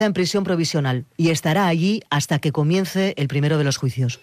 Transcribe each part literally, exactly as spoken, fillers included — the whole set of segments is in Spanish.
en prisión provisional y estará allí hasta que comience el primero de los juicios.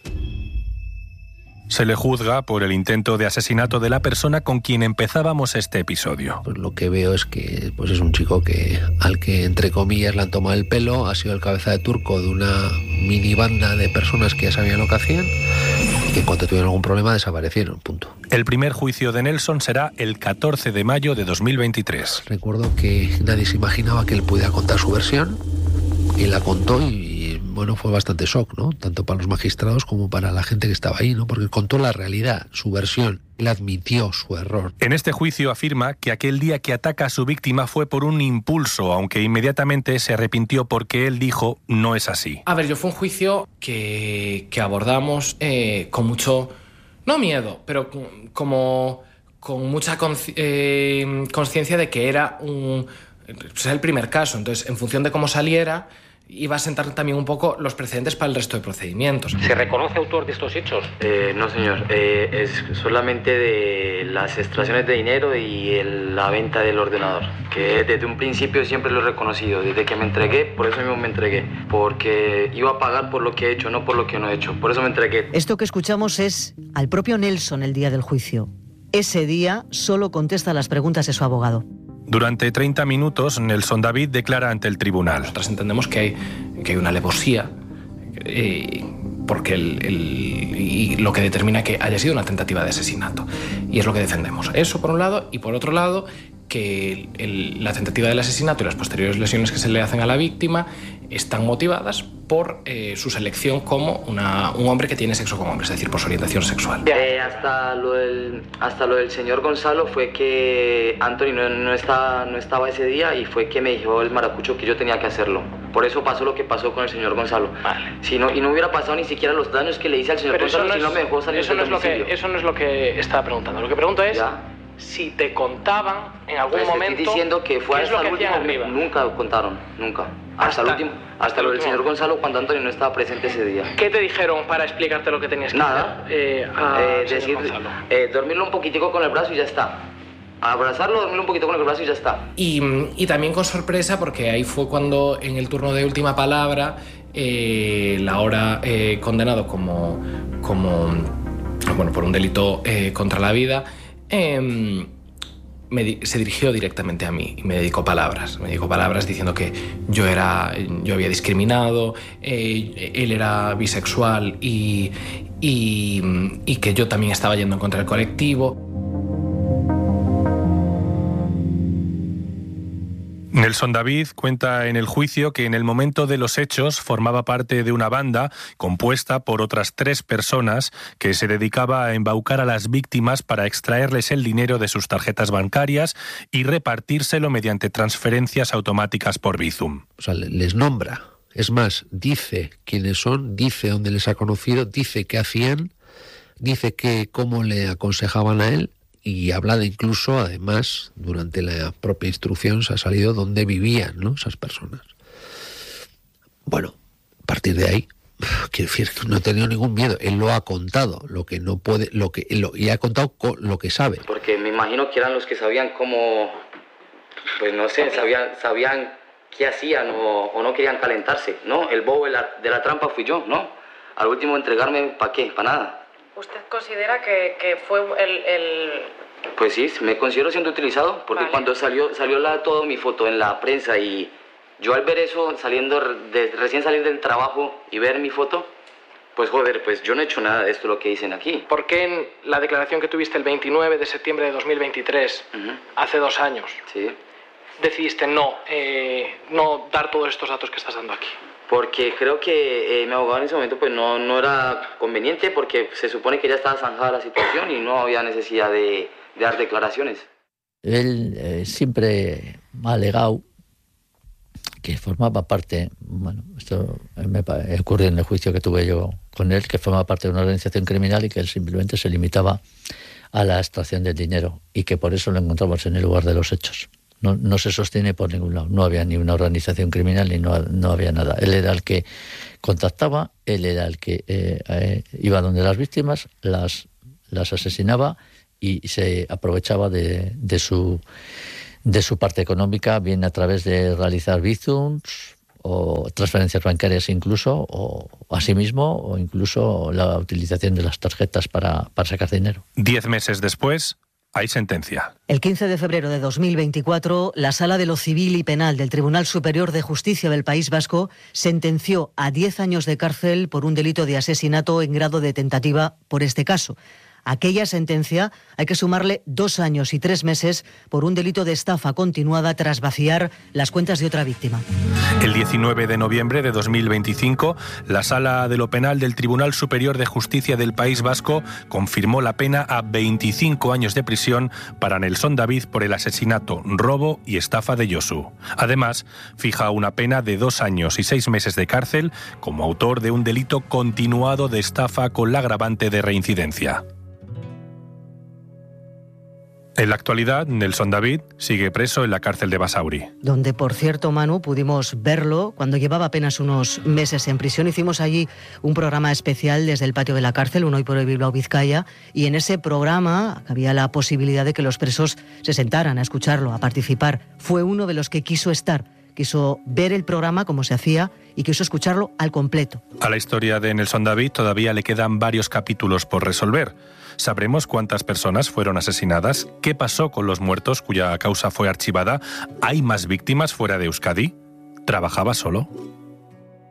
Se le juzga por el intento de asesinato de la persona con quien empezábamos este episodio. Pues lo que veo es que pues es un chico que al que, entre comillas, le han tomado el pelo, ha sido el cabeza de turco de una mini banda de personas que ya sabían lo que hacían y que en cuanto tuvieron algún problema desaparecieron, punto. El primer juicio de Nelson será el catorce de mayo de dos mil veintitrés. Recuerdo que nadie se imaginaba que él pudiera contar su versión y la contó y bueno, fue bastante shock, ¿no? Tanto para los magistrados como para la gente que estaba ahí, ¿no? Porque contó la realidad, su versión. Él admitió su error. En este juicio afirma que aquel día que ataca a su víctima fue por un impulso, aunque inmediatamente se arrepintió porque él dijo no es así. A ver, yo fue un juicio que, que abordamos eh, con mucho, no miedo, pero como con mucha consci- eh, conciencia de que era un, pues era el primer caso. Entonces, en función de cómo saliera, iba a sentar también un poco los precedentes para el resto de procedimientos. ¿Se reconoce autor de estos hechos? Eh, no, señor. Eh, es solamente de las extracciones de dinero y el, la venta del ordenador. Que desde un principio siempre lo he reconocido. Desde que me entregué, por eso mismo me entregué. Porque iba a pagar por lo que he hecho, no por lo que no he hecho. Por eso me entregué. Esto que escuchamos es al propio Nelson el día del juicio. Ese día solo contesta las preguntas de su abogado. Durante treinta minutos, Nelson David declara ante el tribunal. Nosotros entendemos que hay, que hay una alevosía, eh, porque el, el, y lo que determina que haya sido una tentativa de asesinato. Y es lo que defendemos. Eso por un lado, y por otro lado, que el, el, la tentativa del asesinato y las posteriores lesiones que se le hacen a la víctima están motivadas por eh, su selección como una, un hombre que tiene sexo con hombre, es decir, por su orientación sexual. Eh, hasta, lo del, hasta lo del señor Gonzalo fue que Anthony no, no, estaba, no estaba ese día y fue que me dijo el maracucho que yo tenía que hacerlo. Por eso pasó lo que pasó con el señor Gonzalo. Vale. Si no, y no hubiera pasado ni siquiera los daños que le hice al señor Pero Gonzalo no si es, no me dejó salir eso del no es lo domicilio. que Eso no es lo que estaba preguntando. Lo que pregunto es ¿Ya? si te contaban en algún Pues momento. Estoy diciendo que fue ¿qué es hasta lo que el hacían último. arriba? Nunca contaron, nunca. Hasta, Hasta- el último, hasta, hasta lo el del señor último. Gonzalo cuando Anthony no estaba presente ese día. ¿Qué te dijeron para explicarte lo que tenías que Nada. hacer? Eh, a Eh, señor decir, Gonzalo? eh, dormirlo un poquitico con el brazo y ya está. Abrazarlo, dormirlo un poquito con el brazo y ya está. Y, y también con sorpresa, porque ahí fue cuando en el turno de última palabra, eh, la hora eh, condenado como, como bueno, por un delito eh, contra la vida, eh, me di- se dirigió directamente a mí y me dedicó palabras. Me dedicó palabras diciendo que yo, era, yo había discriminado, eh, él era bisexual y, y, y que yo también estaba yendo en contra del colectivo. Nelson David cuenta en el juicio que en el momento de los hechos formaba parte de una banda compuesta por otras tres personas que se dedicaba a embaucar a las víctimas para extraerles el dinero de sus tarjetas bancarias y repartírselo mediante transferencias automáticas por Bizum. O sea, les nombra. Es más, dice quiénes son, dice dónde les ha conocido, dice qué hacían, dice que cómo le aconsejaban a él. Y habla de incluso, además, durante la propia instrucción se ha salido dónde vivían, ¿no?, esas personas. Bueno, a partir de ahí, quiero decir que no ha tenido ningún miedo. Él lo ha contado, lo que no puede, lo que lo, y ha contado con lo que sabe. Porque me imagino que eran los que sabían cómo, pues no sé, sabían, sabían qué hacían o, o no querían calentarse, ¿no? El bobo de la, de la trampa fui yo, ¿no? Al último entregarme, ¿para qué? ¿Para nada? ¿Usted considera que, que fue el, el...? Pues sí, me considero siendo utilizado, porque Vale. cuando salió salió la, todo mi foto en la prensa y yo al ver eso, saliendo de, recién salir del trabajo y ver mi foto, pues joder, pues yo no he hecho nada de esto lo que dicen aquí. ¿Por qué en la declaración que tuviste el veintinueve de septiembre de dos mil veintitrés, Uh-huh. hace dos años, Sí. decidiste no, eh, no dar todos estos datos que estás dando aquí? Porque creo que eh, mi abogado en ese momento pues no, no era conveniente porque se supone que ya estaba zanjada la situación y no había necesidad de, de dar declaraciones. Él eh, siempre ha alegado que formaba parte, bueno, esto me ocurrió en el juicio que tuve yo con él, que formaba parte de una organización criminal y que él simplemente se limitaba a la extracción del dinero y que por eso lo encontramos en el lugar de los hechos. No, no se sostiene por ningún lado. No había ni una organización criminal ni no, no había nada. Él era el que contactaba, él era el que eh, eh, iba donde las víctimas, las, las asesinaba y se aprovechaba de, de, su, de su parte económica, bien a través de realizar bizums, o transferencias bancarias incluso, o asimismo, o incluso la utilización de las tarjetas para, para sacar dinero. Diez meses después, hay sentencia. El quince de febrero de dos mil veinticuatro, la Sala de lo Civil y Penal del Tribunal Superior de Justicia del País Vasco sentenció a diez años de cárcel por un delito de asesinato en grado de tentativa por este caso. A aquella sentencia hay que sumarle dos años y tres meses por un delito de estafa continuada tras vaciar las cuentas de otra víctima. El diecinueve de noviembre de dos mil veinticinco, la Sala de lo Penal del Tribunal Superior de Justicia del País Vasco confirmó la pena a veinticinco años de prisión para Nelson David por el asesinato, robo y estafa de Josu. Además, fija una pena de dos años y seis meses de cárcel como autor de un delito continuado de estafa con la agravante de reincidencia. En la actualidad, Nelson David sigue preso en la cárcel de Basauri. Donde, por cierto, Manu, pudimos verlo cuando llevaba apenas unos meses en prisión. Hicimos allí un programa especial desde el patio de la cárcel, un Hoy por Hoy Bilbao Vizcaya, y en ese programa había la posibilidad de que los presos se sentaran a escucharlo, a participar. Fue uno de los que quiso estar, quiso ver el programa como se hacía y quiso escucharlo al completo. A la historia de Nelson David todavía le quedan varios capítulos por resolver. ¿Sabremos cuántas personas fueron asesinadas? ¿Qué pasó con los muertos cuya causa fue archivada? ¿Hay más víctimas fuera de Euskadi? ¿Trabajaba solo?